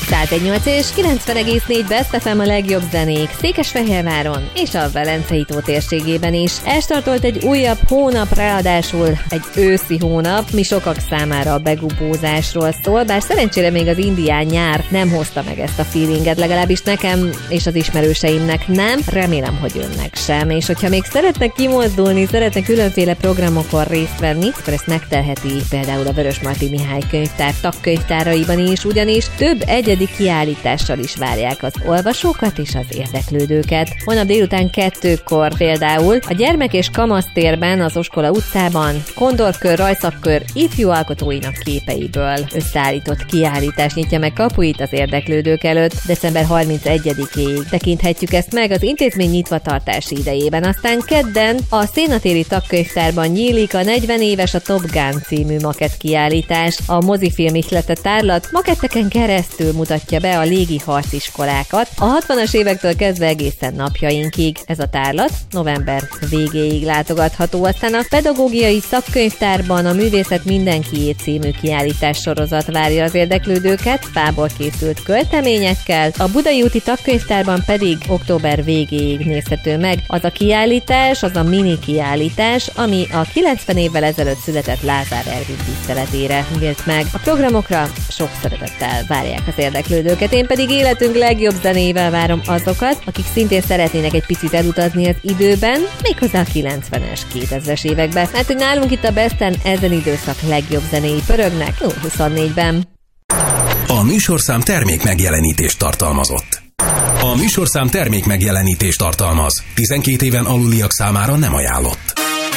118 és 90,4 Best FM a legjobb zenék Székesfehérváron és a Velencei tó térségében is. Elstartolt egy újabb hónap, ráadásul egy őszi hónap, mi sokak számára a begubózásról szól, bár szerencsére még az indián nyár nem hozta meg ezt a feelinget, legalábbis nekem és az ismerőseimnek nem, remélem, hogy önnek sem, és hogyha még szeretnek kimozdulni, szeretnek különféle programokon részt venni, akkor ezt megtelheti például a Vörösmarty Mihály könyvtár tagkönyvtáraiban is, ugyanis több egyedi kiállítással is várják az olvasókat és az érdeklődőket. Holnap délután 2-kor például a Gyermek és Kamasztérben, az Oskola utcában Kondorkör rajszakkör ifjú alkotóinak képeiből összeállított kiállítás nyitja meg kapuit az érdeklődők előtt. December 31-ig tekinthetjük ezt meg az intézmény nyitvatartási idejében. Aztán kedden a Szénatéri tagkönyvtárban nyílik a 40 éves a Top Gun című makett kiállítás. A mozifilm ihletett tárlat maketteken keresztül mutatja be a légi harciskolákat, a 60-as évektől kezdve egészen napjainkig. Ez a tárlat november végéig látogatható. Aztán a pedagógiai szakkönyvtárban a Művészet mindenkié című kiállítás sorozat várja az érdeklődőket, fából készült költeményekkel, a Budai úti tagkönyvtárban pedig október végéig nézhető meg az a kiállítás, az a mini kiállítás, ami a 90 évvel ezelőtt született Lázár Ervin tiszteletére nyílt meg. A programokra sok szeretettel várják az érdeklődőket, én pedig életünk legjobb zenével várom azokat, akik szintén szeretnének egy picit elutazni az időben, méghozzá a 90-es, 2000-es években, mert hogy nálunk itt a Besten ezen időszak legjobb zenéi pörögnek 0-24-ben. A műsorszám termék megjelenítést tartalmazott. A műsorszám termék megjelenítést tartalmaz. 12 éven aluliak számára nem ajánlott.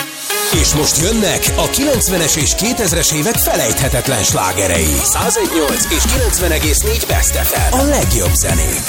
És most jönnek a 90-es és 2000-es évek felejthetetlen slágerei. 101.8 és 90,4 Best FM. A legjobb zenék.